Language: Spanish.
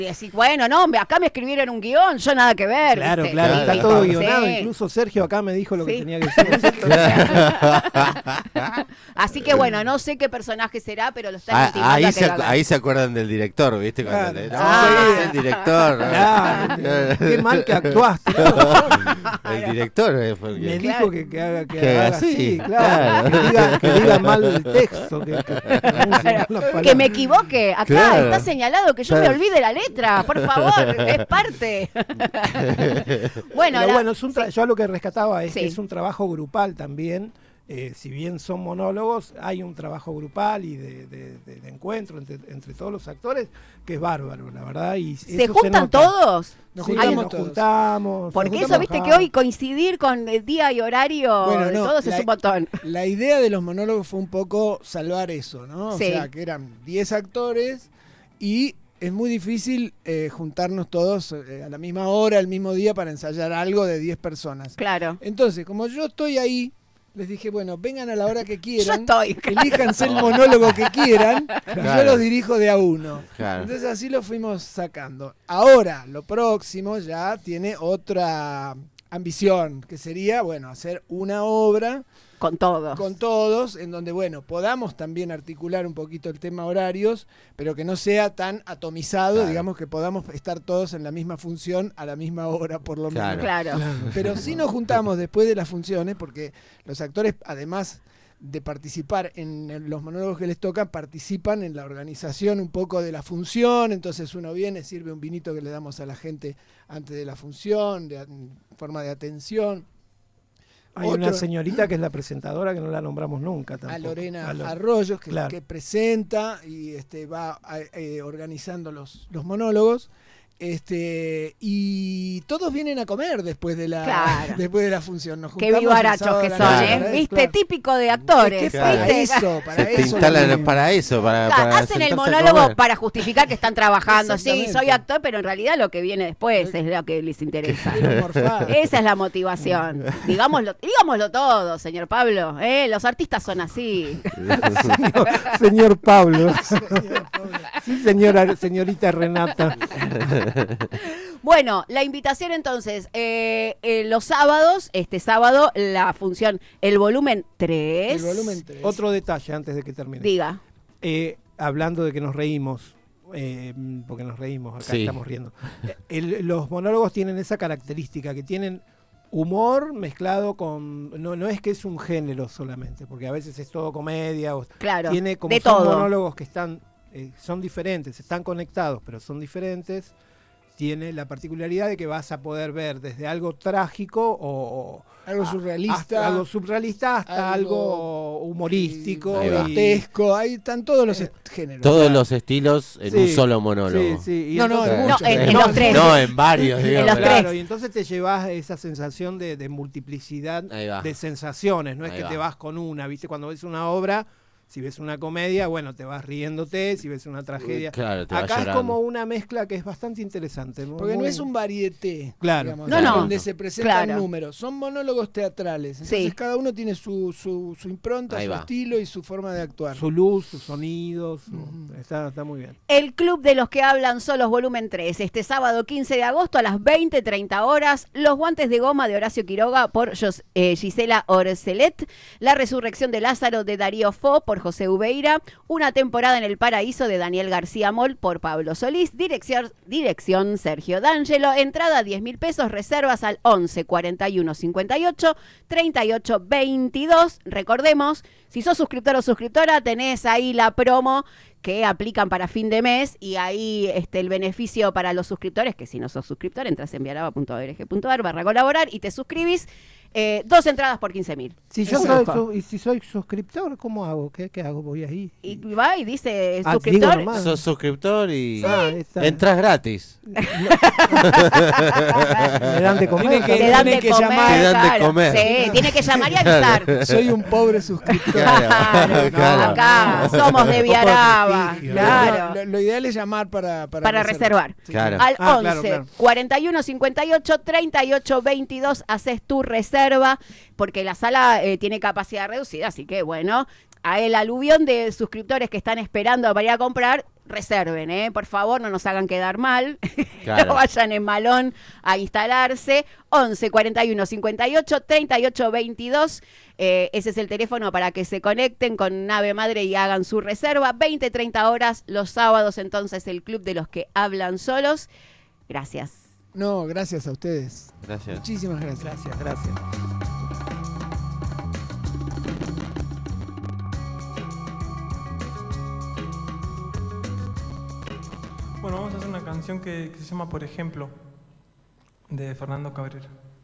Y decís, bueno, no, acá me escribieron un guión, yo nada que ver. Claro, ¿viste? claro, está todo guionado. Sí. Incluso Sergio acá me dijo lo que Sí. tenía que decir. Así que bueno, no sé qué personaje será, pero lo están intimando ahí, a que lo hagan. ahí se acuerdan del director, ¿viste? Cuando Claro. es el director. Claro, qué mal que actuaste. El director fue el Me que... dijo que haga así, así, claro. Que diga mal el texto. Que me equivoque, acá Claro. está señalado que yo me olvide la letra, por favor, es parte. Bueno, Pero bueno, es sí. yo lo que rescataba es Sí. que es un trabajo grupal también. Si bien son monólogos, hay un trabajo grupal y de encuentro entre todos los actores que es bárbaro, la verdad. Y ¿Se eso juntan nota. todos? Nos Sí, juntamos nos todos. juntamos. Porque nos eso, viste juntamos. que hoy coincidir con el día y horario Bueno, de no, todos es un montón. La idea de los monólogos fue un poco salvar eso, ¿no? Sí. O sea, que eran 10 actores y es muy difícil juntarnos todos a la misma hora, el mismo día, para ensayar algo de 10 personas. Claro. Entonces, como yo estoy ahí, les dije, bueno, vengan a la hora que Yo quieran, estoy. elíjanse el monólogo que quieran y yo Claro. los dirijo de a uno. Claro. Entonces así lo fuimos sacando. Ahora, lo próximo ya tiene otra ambición, que sería, bueno, hacer una obra Con todos. con todos, en donde, bueno, podamos también articular un poquito el tema horarios, pero que no sea tan atomizado, Claro. digamos que podamos estar todos en la misma función a la misma hora, por lo menos. Claro. Pero sí nos juntamos después de las funciones, porque los actores, además de participar en los monólogos que les tocan, participan en la organización un poco de la función. Entonces uno viene, sirve un vinito que le damos a la gente antes de la función, en forma de atención. Hay una señorita que es la presentadora que no la nombramos nunca tampoco. A Lorena A Arroyos, que, claro. que presenta y va organizando los monólogos. Y todos vienen a comer después de la Claro. después de la función. Nos Qué juntamos el vivarachos sábado que a la son, noche, Claro. para ¿Viste? claro. Típico de actores. Es que para ¿viste? eso, para Se te eso. instalan lo- para eso, para Hacen el sentarse a monólogo comer. para justificar que están trabajando. Sí, Exactamente. soy actor, pero en realidad lo que viene después es lo que les interesa. Quiero morfar. Esa es la motivación. Digámoslo todo, señor Pablo. Los artistas son así. Señor Pablo. Sí, señorita Renata. Bueno, la invitación entonces, los sábados, este sábado, la función, el volumen 3. El volumen 3. Otro detalle antes de que termine. Diga. Hablando de que nos reímos, porque nos reímos, acá Sí. estamos riendo. Los monólogos tienen esa característica, que tienen humor mezclado con... No es que es un género solamente, porque a veces es todo comedia. Claro, Tiene como de son todo. monólogos que son diferentes, están conectados, pero son diferentes. Tiene la particularidad de que vas a poder ver desde algo trágico o Algo surrealista. hasta algo surrealista hasta algo humorístico. Ahí va. grotesco. Ahí están todos los géneros. Todos los estilos en un Sí. solo monólogo. Sí. Y No, entonces- en No, muchos. en los tres. No, en varios, digamos. los tres. Claro, y entonces te llevas esa sensación de multiplicidad Ahí va. de sensaciones. No es Ahí que va. te vas con una, ¿viste? Cuando ves una obra, si ves una comedia, bueno, te vas riéndote. Si ves una tragedia. Claro, te vas Acá es llorando. como una mezcla que es bastante interesante. Porque no es un varieté, Claro. digamos, No, no. donde se presentan Claro. números. Son monólogos teatrales. Entonces Sí. cada uno tiene su impronta, Ahí su va. estilo y su forma de actuar. Su luz, sus sonidos. Ujú. Está muy bien. El Club de los que hablan solos, volumen 3. Este sábado 15 de agosto a las 20:30 horas. Los guantes de goma de Horacio Quiroga por Gisela Orcelet. La resurrección de Lázaro de Darío Fo por José Ubeira. Una temporada en el paraíso de Daniel García Moll por Pablo Solís. Dirección Sergio D'Angelo. Entrada 10.000 pesos. Reservas al 11 41 58 38 22. Recordemos, si sos suscriptor o suscriptora, tenés ahí la promo que aplican para fin de mes y ahí el beneficio para los suscriptores, que si no sos suscriptor, entras en viaraba.org.ar/colaborar y te suscribís. 2 entradas por 15.000. Si yo Exacto. si soy suscriptor, ¿cómo hago? ¿Qué hago? Voy ahí. Y va y dice Ah, suscriptor. digo nomás. Sos suscriptor y Está. entras gratis. Me dan de comer. Tiene que- Te dan de que comer. llamar. Te dan de claro. comer. Sí, tiene que llamar y avisar. Soy un pobre suscriptor. Claro, Claro. acá somos de Viaraba. prestigio, Claro. Lo ideal es llamar para reservar. Claro. Al 11 claro. 41 58 38 22 haces tu reserva porque la sala tiene capacidad reducida, así que bueno, a el aluvión de suscriptores que están esperando para ir a comprar, reserven, por favor, no nos hagan quedar mal. Claro. No vayan en malón a instalarse. 11 41 58 38 22. Ese es el teléfono para que se conecten con Nave Madre y hagan su reserva. 20-30 horas los sábados, entonces, el Club de los que hablan solos. Gracias. No, gracias a ustedes. Gracias. Muchísimas gracias. Gracias, gracias. Bueno, vamos a hacer una canción que se llama Por ejemplo, de Fernando Cabrera.